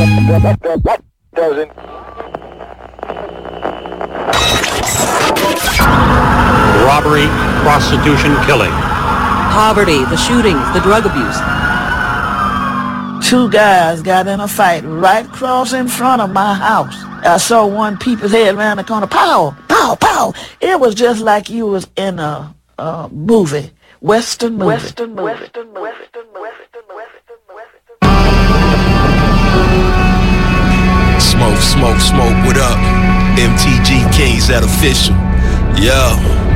Doesn't. Robbery, prostitution, killing. Poverty, the shootings, the drug abuse. Two guys got in a fight right across in front of my house. I saw one peep his head around the corner. Pow, pow, pow. It was just like you was in a movie. Western movie. Western movie. Western movie. Western movie. Smoke, smoke, smoke, what up? MTG Kings, that official. Yeah.